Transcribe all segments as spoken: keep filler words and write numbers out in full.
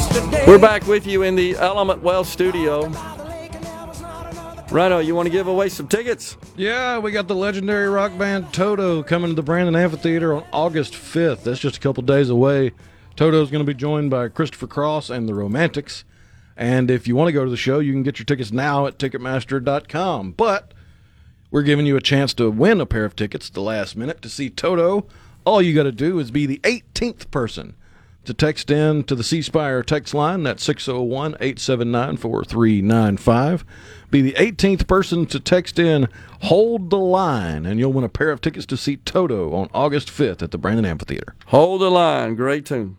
We're back with you in the Element Wealth studio. Rhino, you want to give away some tickets? Yeah, we got the legendary rock band Toto coming to the Brandon Amphitheater on August fifth. That's just a couple days away. Toto's going to be joined by Christopher Cross and the Romantics. And if you want to go to the show, you can get your tickets now at Ticketmaster dot com. But we're giving you a chance to win a pair of tickets at the last minute to see Toto. All you got to do is be the eighteenth person to text in to the C Spire text line. That's six oh one, eight seven nine, four three nine five. Be the eighteenth person to text in Hold the Line, and you'll win a pair of tickets to see Toto on August fifth at the Brandon Amphitheater. Hold the Line. Great tune.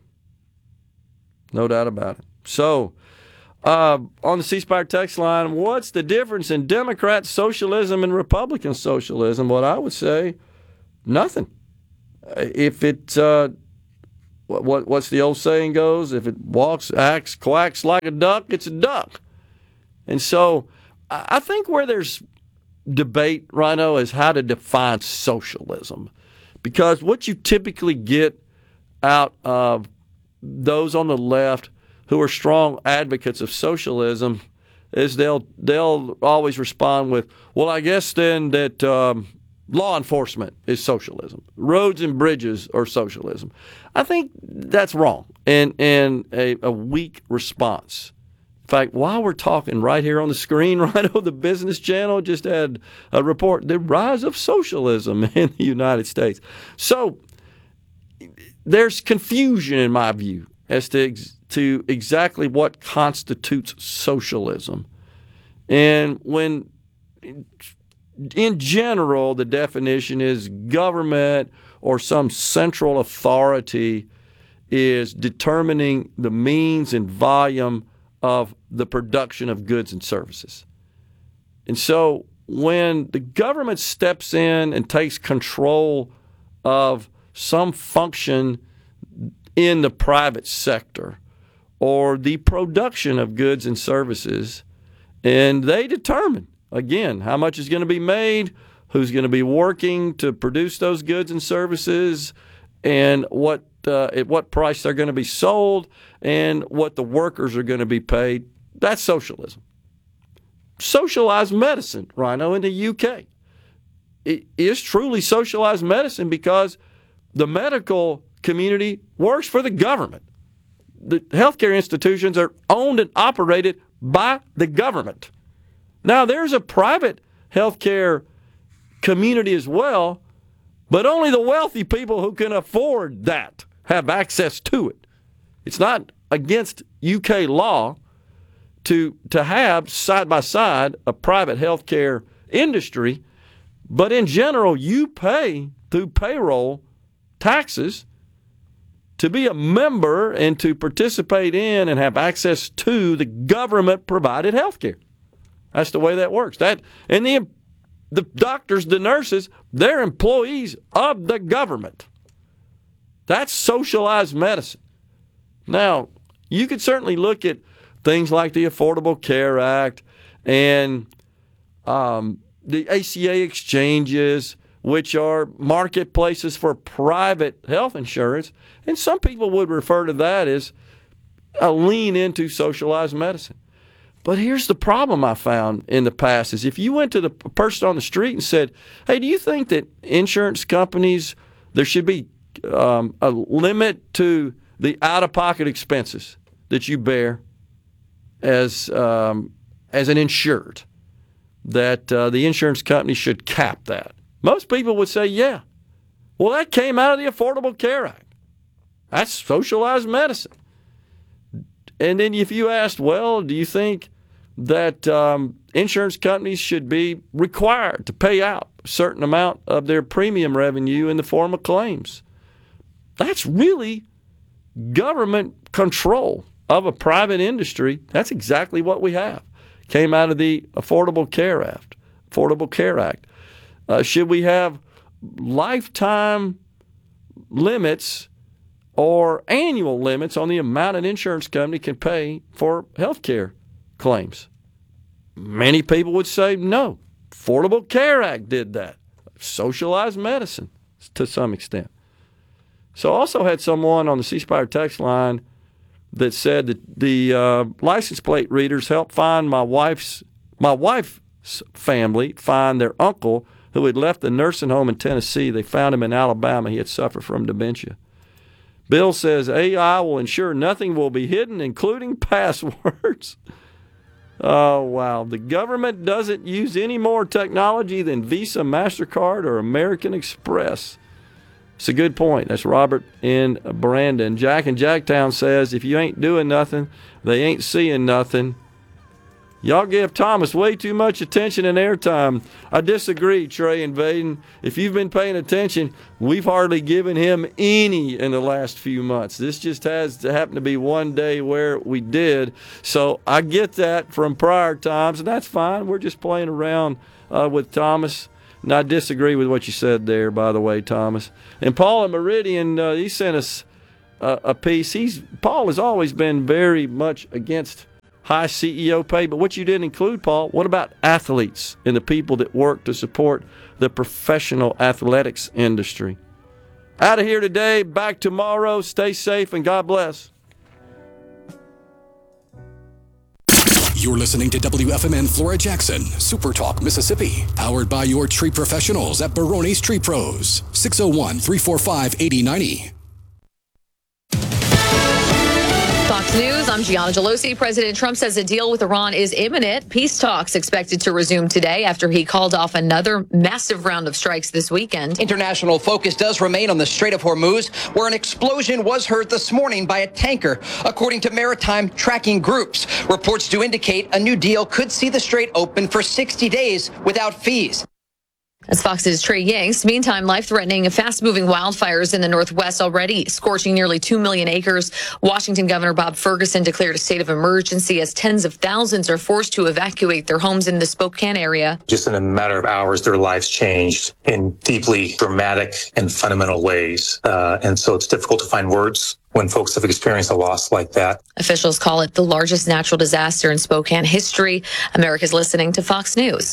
No doubt about it. So, uh, on the C Spire text line, what's the difference in Democrat socialism and Republican socialism? What I would say, nothing. If it, uh, what what's the old saying goes? If it walks, acts, quacks like a duck, it's a duck. And so I think where there's debate, Rhino, is how to define socialism. Because what you typically get out of those on the left who are strong advocates of socialism is they'll they'll always respond with, well, I guess then that um, law enforcement is socialism. Roads and bridges are socialism. I think that's wrong and, and a, a weak response. In fact, while we're talking right here on the screen, right on the Business Channel just had a report, the rise of socialism in the United States. So there's confusion, in my view, as to, ex- to exactly what constitutes socialism. And when, in general, the definition is government or some central authority is determining the means and volume of the production of goods and services. And so when the government steps in and takes control of some function in the private sector or the production of goods and services, and they determine, again, how much is going to be made, who's going to be working to produce those goods and services, and what uh, at what price they're going to be sold, and what the workers are going to be paid. That's socialism. Socialized medicine, Rhino, in the U K. It is truly socialized medicine because the medical community works for the government. The healthcare institutions are owned and operated by the government. Now, there's a private healthcare community as well, but only the wealthy people who can afford that have access to it. It's not against U K law to to have side by side a private healthcare industry, but in general, you pay through payroll taxes to be a member and to participate in and have access to the government-provided healthcare. That's the way that works. That and the the doctors, the nurses, they're employees of the government. That's socialized medicine. Now, you could certainly look at things like the Affordable Care Act and um, the A C A exchanges, which are marketplaces for private health insurance. And some people would refer to that as a lean into socialized medicine. But here's the problem I found in the past is if you went to the person on the street and said, hey, do you think that insurance companies, there should be um, a limit to the out-of-pocket expenses that you bear as um, as an insured, that uh, the insurance company should cap that? Most people would say, yeah. Well, that came out of the Affordable Care Act. That's socialized medicine. And then if you asked, well, do you think that um, insurance companies should be required to pay out a certain amount of their premium revenue in the form of claims? That's really government control of a private industry. That's exactly what we have. Came out of the Affordable Care Act. Affordable Care Act. Uh, should we have lifetime limits or annual limits on the amount an insurance company can pay for health care claims? Many people would say no. Affordable Care Act did that. Socialized medicine to some extent. So I also had someone on the C Spire text line that said that the uh, license plate readers helped find my wife's my wife's family find their uncle who had left the nursing home in Tennessee. They found him in Alabama. He had suffered from dementia. Bill says A I will ensure nothing will be hidden, including passwords. Oh, wow. The government doesn't use any more technology than Visa, MasterCard, or American Express. It's a good point. That's Robert in Brandon. Jack in Jacktown says, if you ain't doing nothing, they ain't seeing nothing. Y'all give Thomas way too much attention and airtime. I disagree, Trey and Vaden. If you've been paying attention, we've hardly given him any in the last few months. This just has to happen to be one day where we did. So I get that from prior times, and that's fine. We're just playing around uh, with Thomas. And I disagree with what you said there, by the way, Thomas. And Paul in Meridian, uh, he sent us uh, a piece. He's Paul has always been very much against high C E O pay, but what you didn't include, Paul, what about athletes and the people that work to support the professional athletics industry? Out of here today, back tomorrow. Stay safe and God bless. You're listening to W F M N Flora Jackson, Super Talk, Mississippi. Powered by your tree professionals at Barone's Tree Pros. six oh one, three four five, eight oh nine oh. Fox News, I'm Gianna Gelosi. President Trump says a deal with Iran is imminent. Peace talks expected to resume today after he called off another massive round of strikes this weekend. International focus does remain on the Strait of Hormuz, where an explosion was heard this morning by a tanker, according to maritime tracking groups. Reports do indicate a new deal could see the strait open for sixty days without fees. As Fox's Trey Yanks. Meantime, life-threatening and fast-moving wildfires in the Northwest already scorching nearly two million acres. Washington Governor Bob Ferguson declared a state of emergency as tens of thousands are forced to evacuate their homes in the Spokane area. Just in a matter of hours, their lives changed in deeply dramatic and fundamental ways. Uh, and so it's difficult to find words when folks have experienced a loss like that. Officials call it the largest natural disaster in Spokane history. America's listening to Fox News.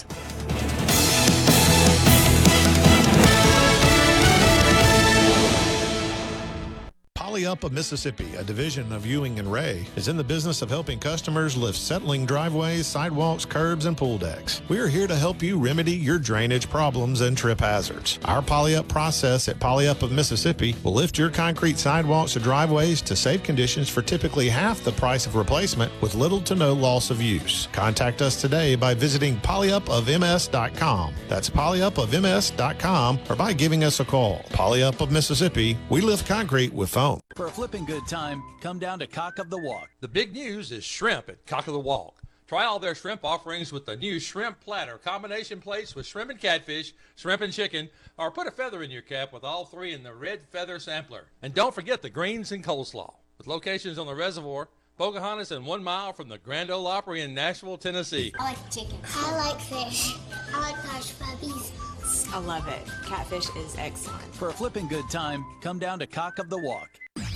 Up of Mississippi, a division of Ewing and Ray, is in the business of helping customers lift settling driveways, sidewalks, curbs, and pool decks. We are here to help you remedy your drainage problems and trip hazards. Our poly-up process at Poly-Up of Mississippi will lift your concrete sidewalks or driveways to safe conditions for typically half the price of replacement with little to no loss of use. Contact us today by visiting poly up of m s dot com. That's poly up of m s dot com, or by giving us a call. Poly-Up of Mississippi, we lift concrete with foam. For a flipping good time, come down to Cock of the Walk. The big news is shrimp at Cock of the Walk. Try all their shrimp offerings with the new shrimp platter, combination plates with shrimp and catfish, shrimp and chicken, or put a feather in your cap with all three in the red feather sampler. And don't forget the greens and coleslaw. With locations on the Reservoir, Pocahontas, and one mile from the Grand Ole Opry in Nashville, Tennessee. I like chicken. I like fish. I like hush puppies. I love it. Catfish is excellent. For a flipping good time, come down to Cock of the Walk.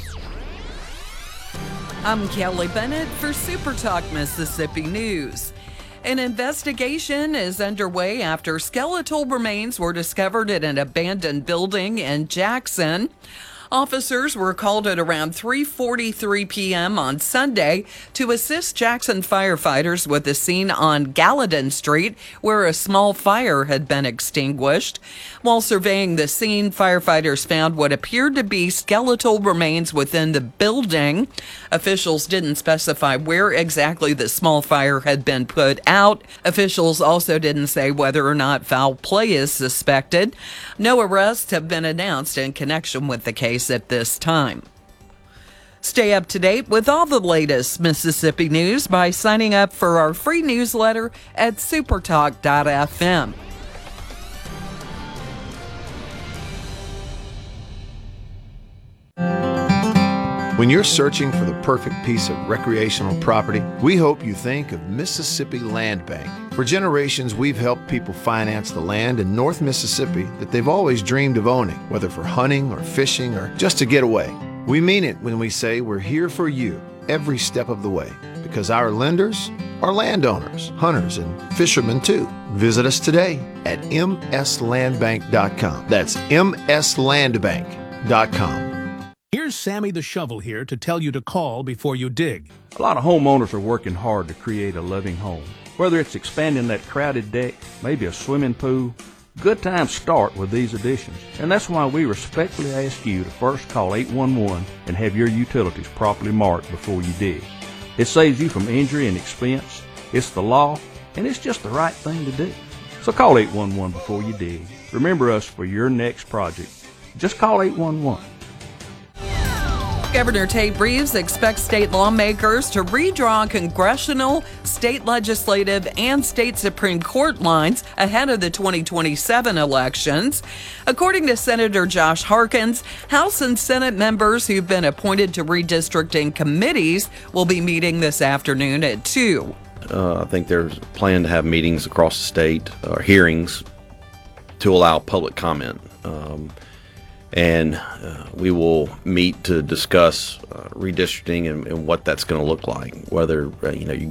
I'm Kelly Bennett for Super Talk Mississippi News. An investigation is underway after skeletal remains were discovered in an abandoned building in Jackson. Officers were called at around three forty-three p.m. on Sunday to assist Jackson firefighters with a scene on Gallatin Street where a small fire had been extinguished. While surveying the scene, firefighters found what appeared to be skeletal remains within the building. Officials didn't specify where exactly the small fire had been put out. Officials also didn't say whether or not foul play is suspected. No arrests have been announced in connection with the case at this time. Stay up to date with all the latest Mississippi news by signing up for our free newsletter at supertalk dot f m. When you're searching for the perfect piece of recreational property, we hope you think of Mississippi Land Bank. For generations, we've helped people finance the land in North Mississippi that they've always dreamed of owning, whether for hunting or fishing or just to get away. We mean it when we say we're here for you every step of the way, because our lenders are landowners, hunters, and fishermen too. Visit us today at m s land bank dot com. That's m s land bank dot com. Here's Here's Sammy the Shovel here to tell you to call before you dig. A lot of homeowners are working hard to create a loving home. Whether it's expanding that crowded deck, maybe a swimming pool, good times start with these additions. And that's why we respectfully ask you to first call eight one one and have your utilities properly marked before you dig. It saves you from injury and expense. It's the law, and it's just the right thing to do. So call eight one one before you dig. Remember us for your next project. Just call eight one one. Governor Tate Reeves expects state lawmakers to redraw congressional, state legislative, and state Supreme Court lines ahead of the twenty twenty-seven elections. According to Senator Josh Harkins, House and Senate members who've been appointed to redistricting committees will be meeting this afternoon at two. Uh, I think there's a plan to have meetings across the state, or hearings, to allow public comment. Um, and uh, we will meet to discuss uh, redistricting and, and what that's going to look like. Whether uh, you know you